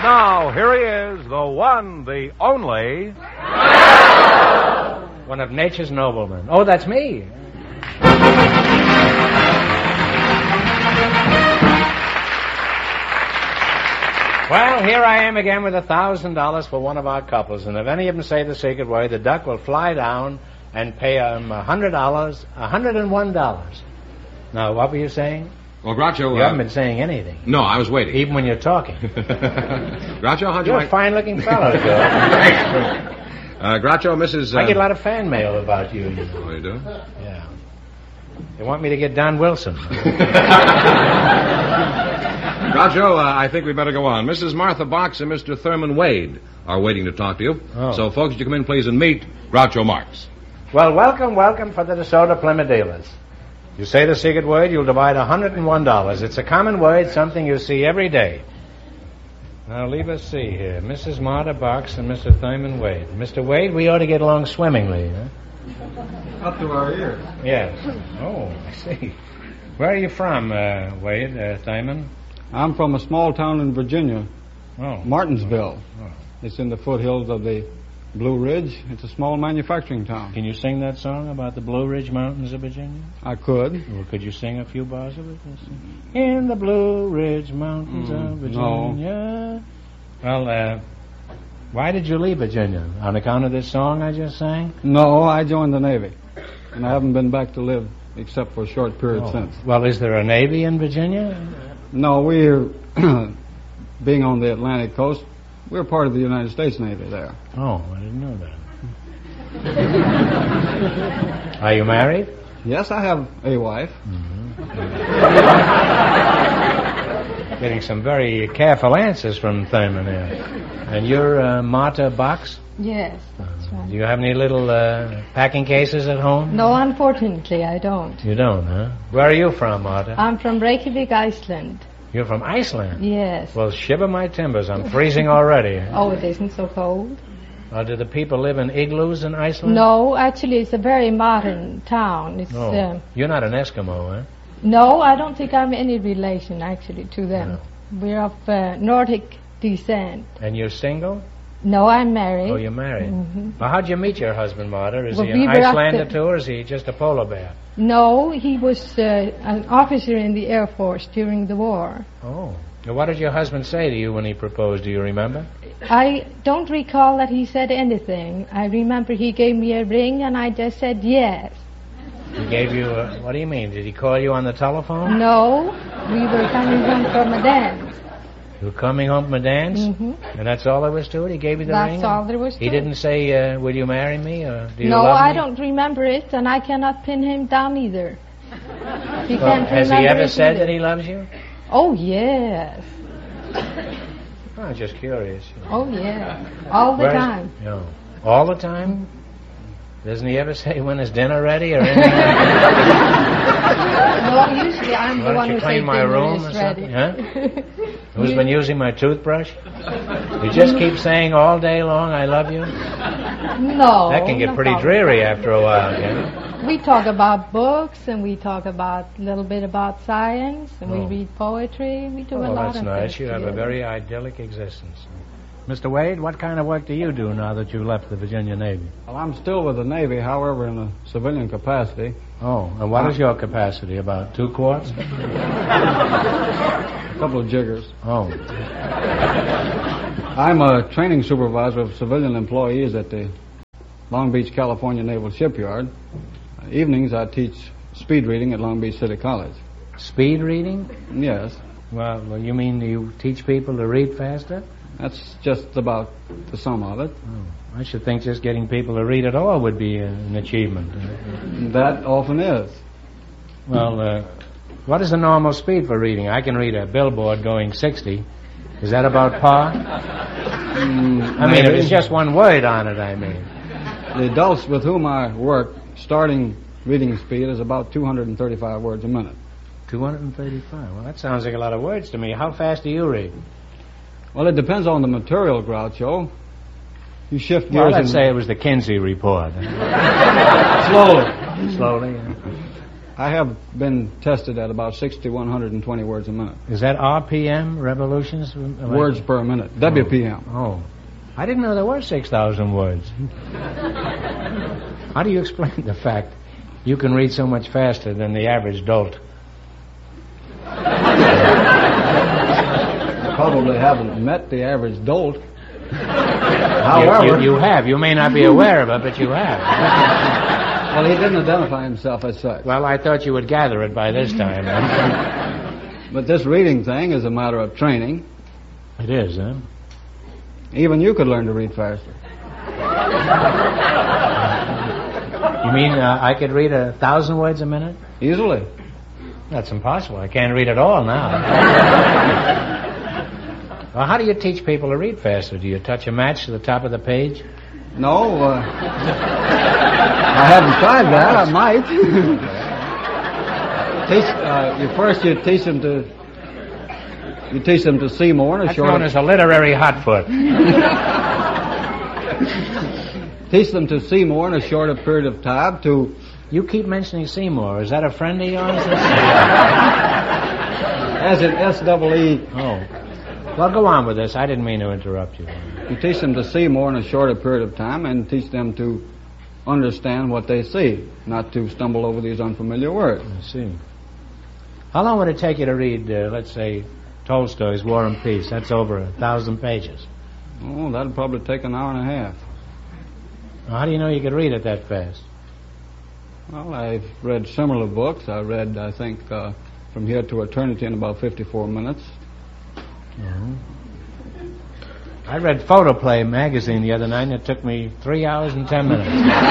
now, here he is, the one, the only... One of nature's noblemen. Oh, that's me. Well, here I am again with $1,000 for one of our couples, and if any of them say the secret word, the duck will fly down and pay them $100, $101. Now, what were you saying? Well, Groucho... You haven't been saying anything. No, I was waiting. Even when you're talking. Groucho, how'd you You're like... a fine-looking fellow, Joe. Groucho, Mrs... I get a lot of fan mail about you. Oh, you do? Yeah. They want me to get Don Wilson. Groucho, I think we better go on. Mrs. Martha Box and Mr. Thurman Wade are waiting to talk to you. Oh. So, folks, would you come in, please, and meet Groucho Marx. Well, welcome for the DeSoto Plymouth dealers. You say the secret word, you'll divide $101. It's a common word, something you see every day. Now, leave us see here. Mrs. Martha Box and Mr. Thurman Wade. Mr. Wade, we ought to get along swimmingly, huh? Up to our ears. Yes. Oh, I see. Where are you from, Wade, Thurman? I'm from a small town in Virginia, Oh. Martinsville. Oh. It's in the foothills of the Blue Ridge. It's a small manufacturing town. Can you sing that song about the Blue Ridge Mountains of Virginia? I could. Well, could you sing a few bars of it? In the Blue Ridge Mountains of Virginia. No. Well, why did you leave Virginia? On account of this song I just sang? No, I joined the Navy, and I haven't been back to live except for a short period since. Well, is there a Navy in Virginia? No, we're, being on the Atlantic coast, we're part of the United States Navy there. Oh, I didn't know that. Are you married? Yes, I have a wife. Getting some very careful answers from Thurman here. And you're Martha Box? Yes, that's right. Do you have any little packing cases at home? No, unfortunately, I don't. You don't, huh? Where are you from, Martha? I'm from Reykjavik, Iceland. You're from Iceland? Yes. Well, shiver my timbers. I'm freezing already. Oh, it isn't so cold. Do the people live in igloos in Iceland? No, actually, it's a very modern town. It's You're not an Eskimo, huh? No, I don't think I'm any relation, actually, to them. No. We're of Nordic descent. And you're single? No, I'm married. Oh, you're married. Mm-hmm. Well, how'd you meet your husband, Martha? Is Well, he we an were up Icelander, to- too, or is he just a polar bear? No, he was an officer in the Air Force during the war. Oh. Now, what did your husband say to you when he proposed? Do you remember? I don't recall that he said anything. I remember he gave me a ring, and I just said yes. He gave you a... What do you mean? Did he call you on the telephone? No, we were coming home from a dance. You were coming home from a dance? Mm-hmm. And that's all there was to it? He gave you the ring? That's all there was to He it. didn't say, will you marry me, or do you No, love me? I don't remember it, and I cannot pin him down either. He Well, can't has he remember ever it said either. that he loves you? Oh, yes. I'm just curious. Oh, yeah. All the Where's- time. No. All the time? Doesn't he ever say when is dinner ready or anything? No, usually I'm the Why one don't who you says clean my dinner room is or ready. something? Huh? Who's been using my toothbrush? You just keep saying all day long, I love you? No. That can get no pretty problem. dreary after a while, can it? We talk about books, and we talk about a little bit about science, and Oh. we read poetry. We do a Oh, lot that's of nice. things You have a together. very idyllic existence. Mr. Wade, what kind of work do you do now that you left the Virginia Navy? Well, I'm still with the Navy, however, in a civilian capacity. Oh, and what is your capacity? About 2 quarts? A couple of jiggers. Oh. I'm a training supervisor of civilian employees at the Long Beach, California Naval Shipyard. Evenings, I teach speed reading at Long Beach City College. Speed reading? Yes, Well, you mean you teach people to read faster? that's just about the sum of it. Oh, I should think just getting people to read at all would be an achievement. That often is. Well, what is the normal speed for reading? I can read a billboard going 60. Is that about par? I mean, if it's just one word on it, I mean. The adults with whom I work, starting reading speed is about 235 words a minute. 235. Well, that sounds like a lot of words to me. How fast do you read? Well, it depends on the material, Groucho. You shift Well, gears let's say it was the Kinsey report. slowly. Slowly. Yeah. I have been tested at about 6,120 words a minute. Is that RPM, revolutions? Words per minute. WPM. Oh. I didn't know there were 6,000 words. How do you explain the fact you can read so much faster than the average dolt? Probably haven't met the average dolt. However... You have. You may not be aware of it, but you have. Well, he didn't identify himself as such. Well, I thought you would gather it by this time. But this reading thing is a matter of training. It is, huh? Even you could learn to read faster. You mean I could read 1,000 words a minute? Easily. That's impossible. I can't read at all now. Well, how do you teach people to read faster? Do you touch a match to the top of the page? No, I haven't tried that. I might. You teach them to see more in a That's short. known as a literary hotfoot. Teach them to see more in a shorter period of time. You keep mentioning Seymour. Is that a friend of yours? As in S-double-E. Oh. Well, go on with this. I didn't mean to interrupt you. You teach them to see more in a shorter period of time and teach them to understand what they see, not to stumble over these unfamiliar words. I see. How long would it take you to read, let's say, Tolstoy's War and Peace? That's over 1,000 pages. Oh, that'd probably take an hour and a half. Well, how do you know you could read it that fast? Well, I've read similar books. I read, I think, From Here to Eternity in about 54 minutes. Mm-hmm. I read Photoplay magazine the other night, and it took me 3 hours and 10 minutes.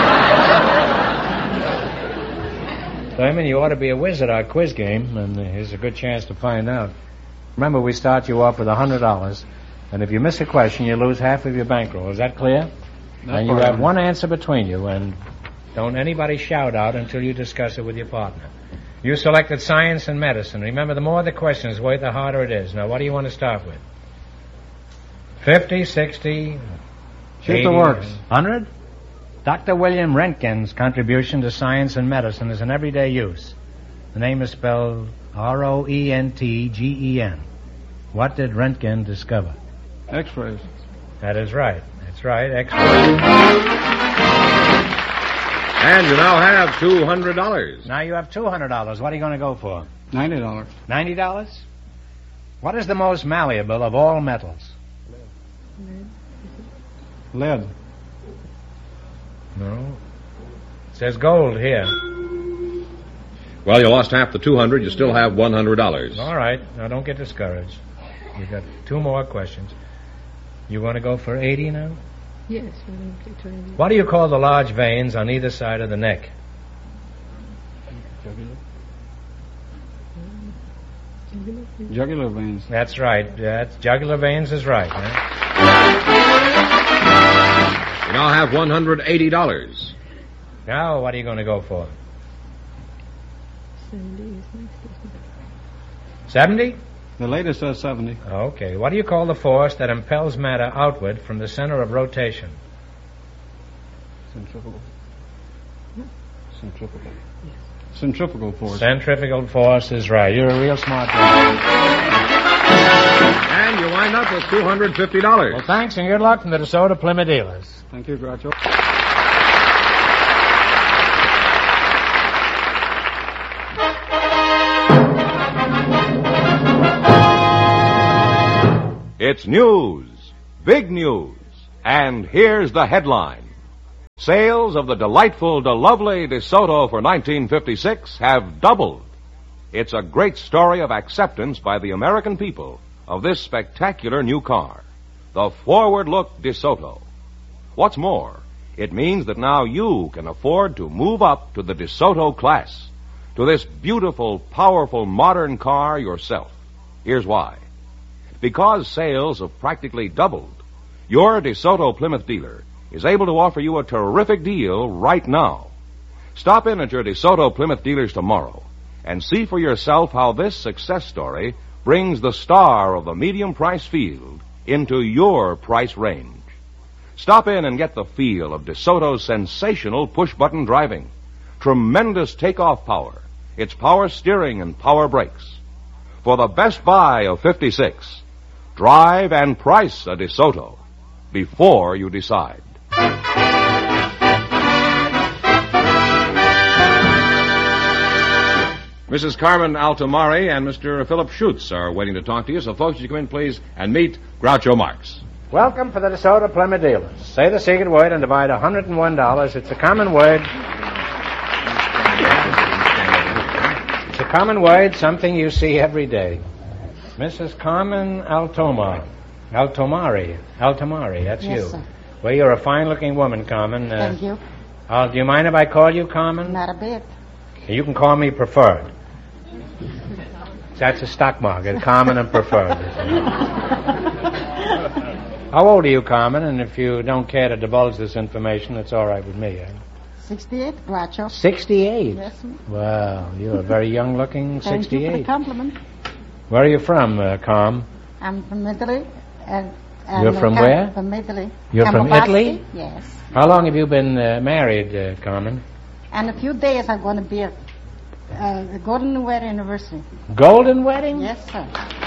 So, I mean, you ought to be a whiz at our quiz game, and here's a good chance to find out. Remember, we start you off with $100, and if you miss a question, you lose half of your bankroll. Is that clear? And you have one answer between you, and don't anybody shout out until you discuss it with your partner. You selected science and medicine. Remember, the more the questions weigh, the harder it is. Now, what do you want to start with? 50, 60, Shoot 80, the works. 100? Dr. William Röntgen's contribution to science and medicine is in everyday use. The name is spelled Roentgen. What did Röntgen discover? X-rays. That is right. That's right, X-rays. And you now have $200. Now you have $200. What are you going to go for? $90. $90? What is the most malleable of all metals? Lead. No. It says gold here. Well, you lost half the 200. You still have $100. All right. Now, don't get discouraged. You've got two more questions. You want to go for 80 now? Yes. What do you call the large veins on either side of the neck? Jugular veins. That's right. Jugular veins is right. Huh? You now have $180. Now, what are you going to go for? 70? The latest says 70. Okay. What do you call the force that impels matter outward from the center of rotation? Centrifugal. Centrifugal force. Centrifugal force is right. You're a real smart guy. And you wind up with $250. Well, thanks and good luck from the DeSoto Plymouth dealers. Thank you, Groucho. It's news, big news, and here's the headline. Sales of the delightful, lovely DeSoto for 1956 have doubled. It's a great story of acceptance by the American people of this spectacular new car, the forward-look DeSoto. What's more, it means that now you can afford to move up to the DeSoto class, to this beautiful, powerful, modern car yourself. Here's why. Because sales have practically doubled, your DeSoto Plymouth dealer is able to offer you a terrific deal right now. Stop in at your DeSoto Plymouth dealers tomorrow and see for yourself how this success story brings the star of the medium price field into your price range. Stop in and get the feel of DeSoto's sensational push-button driving, tremendous takeoff power, its power steering and power brakes. For the best buy of 56, drive and price a DeSoto before you decide. Mrs. Carmen Altomari and Mr. Philip Schutz are waiting to talk to you, so folks, you come in, please, and meet Groucho Marx. Welcome for the DeSoto Plymouth dealers. Say the secret word and divide $101. It's a common word. It's a common word, something you see every day. Mrs. Carmen Altomari, that's Yes, you. sir. Well, you're a fine-looking woman, Carmen. Thank you. Do you mind if I call you Carmen? Not a bit. You can call me Preferred. That's a stock market, Carmen and Preferred. How old are you, Carmen? And if you don't care to divulge this information, it's all right with me. 68, Groucho. 68? Yes, sir. Wow, you're a very young-looking 68. Thank you for the compliment. Where are you from, Carm? I'm from Italy. And You're from where? From Italy. You're from Campobasso? Italy? Yes. How long have you been married, Carmen? And in a few days I'm going to be at the Golden Wedding Anniversary. Golden wedding? Yes, sir.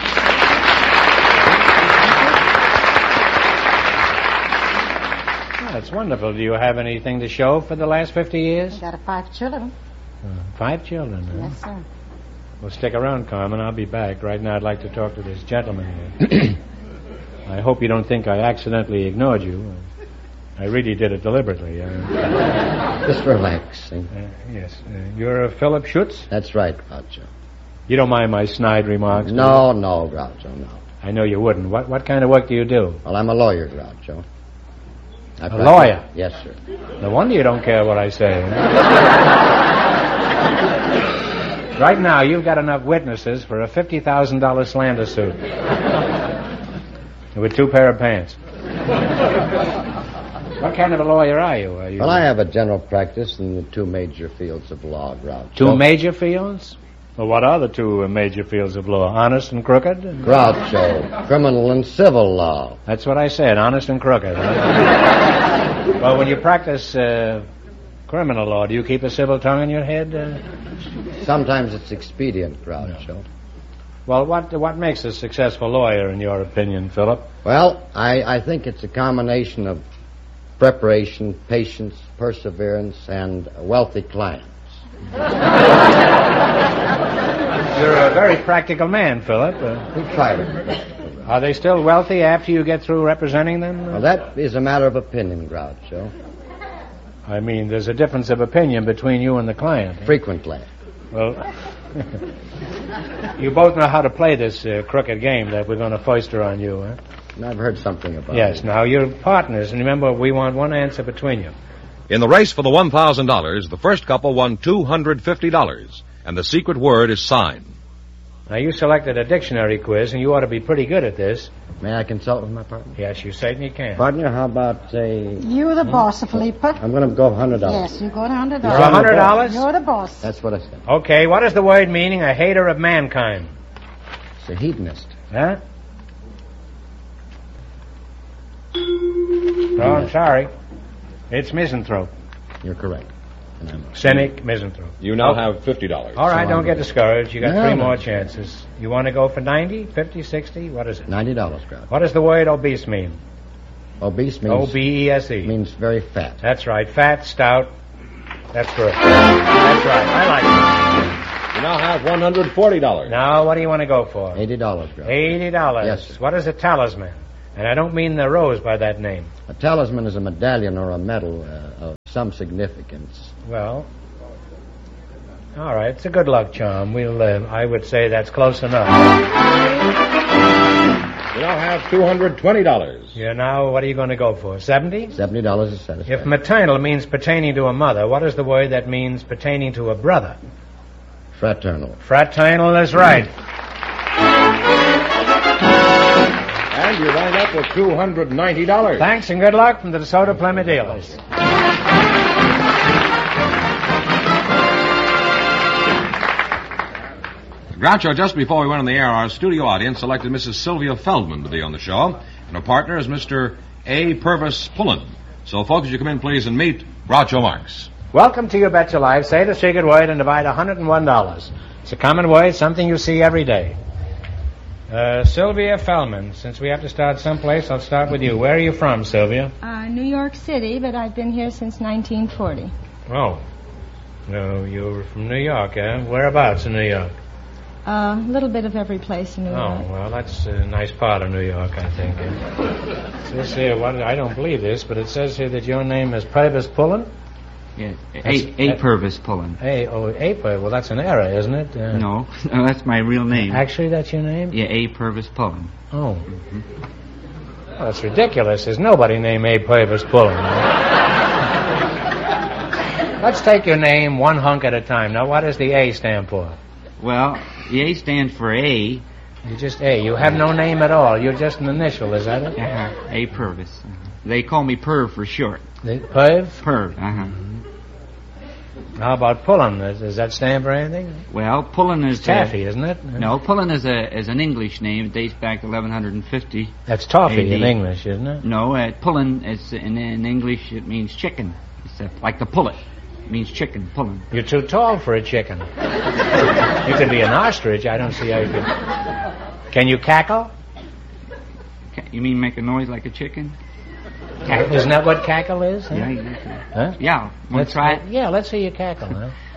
That's wonderful. Do you have anything to show for the last 50 years? I got 5 children. 5 children, huh? Yes, sir. Well, stick around, Carmen. I'll be back. Right now I'd like to talk to this gentleman here. I hope you don't think I accidentally ignored you. I really did it deliberately. Just relaxing. Yes. You're Philip Schutz? That's right, Groucho. You don't mind my snide remarks? do No, Groucho, no. you? I know you wouldn't. What kind of work do you do? Well, I'm a lawyer, Groucho. A lawyer? Yes, sir. No wonder you don't care what I say. Right now, you've got enough witnesses for a $50,000 slander suit. With 2 pair of pants. What kind of a lawyer are you? Well, I have a general practice in the 2 major fields of law, Groucho. 2 major fields? Well, what are the 2 major fields of law? Honest and crooked? Groucho, criminal and civil law. That's what I said, honest and crooked. Huh? Well, when you practice criminal law, do you keep a civil tongue in your head? Sometimes it's expedient, Groucho. No. Well, what makes a successful lawyer, in your opinion, Philip? Well, I think it's a combination of preparation, patience, perseverance, and wealthy clients. You're a very practical man, Philip. We try to. Are they still wealthy after you get through representing them? Well, that is a matter of opinion, Groucho. I mean, there's a difference of opinion between you and the client. Frequently. Well, you both know how to play this crooked game that we're going to foister on you, huh? I've heard something about it. Yes, now you're partners, and remember, we want one answer between you. In the race for the $1,000, the first couple won $250, and the secret word is sign. Now, you selected a dictionary quiz, and you ought to be pretty good at this. May I consult with my partner? Yes, you certainly can. Partner, how about, say... You're the boss, Philippa. I'm going to go $100. Yes, you go to $100. For $100? You're the boss. That's what I said. Okay, what is the word meaning a hater of mankind? It's a hedonist. Huh? Oh, I'm sorry. It's misanthrope. You're correct. And I'm Cynic, misanthrope. You now have $50. All right, So don't I'm get good. discouraged. You got No, 3 no. more chances. You want to go for 90, 50, 60? What is it? $90, Groucho. What does the word obese mean? Obese means... O-B-E-S-E. means very fat. That's right. Fat, stout. That's correct. That's right. I like it. You now have $140. Now, what do you want to go for? $80, Groucho. $80. Yes, sir. What is a talisman? And I don't mean the rose by that name. A talisman is a medallion or a medal of some significance. Well, all right. It's a good luck charm. I would say that's close enough. You now have $220. Yeah, now, what are you going to go for? 70? $70 is satisfactory. If maternal means pertaining to a mother, what is the word that means pertaining to a brother? Fraternal. Fraternal is right. And you wind up with $290. Thanks and good luck from the DeSoto Plymouth dealers. Groucho, just before we went on the air, our studio audience selected Mrs. Sylvia Feldman to be on the show, and her partner is Mr. A. Purvis Pullen. So, folks, you come in, please, and meet Groucho Marx. Welcome to You Bet Your Life. Say the secret word and divide $101. It's a common word, something you see every day. Sylvia Fellman, since we have to start someplace, I'll start with you. Where are you from, Sylvia? New York City, but I've been here since 1940. Oh. No, you're from New York, eh? Whereabouts in New York? A little bit of every place in New York. Oh, well, that's a nice part of New York, I think. This here, I don't believe this, but it says here that your name is Purvis Pullen? Yeah, A. Purvis Pullen. A. Well, that's an error, isn't it? No, that's my real name. Actually, that's your name? Yeah, A. Purvis Pullen. Oh. Well, that's ridiculous. There's nobody named A. Purvis Pullen. Let's take your name one hunk at a time. Now, what does the A stand for? Well, the A stands for A. You're just A. You have no name at all. You're just an initial, is that it? A. Purvis. They call me Perv for short. Perv? Perv, How about Pullen? Does that stand for anything? Well, Pullen is... It's taffy, isn't it? No, Pullen is an English name. It dates back to 1150. That's toffee AD. in English, isn't it? No, Pullen, is in English, it means chicken. It's like the pullet. It means chicken, Pullen. You're too tall for a chicken. You could be an ostrich. I don't see how you could... Can you cackle? You mean make a noise like a chicken? Isn't that what cackle is? Huh? Yeah, Huh? yeah. Want to try it? Yeah, let's see you cackle, huh?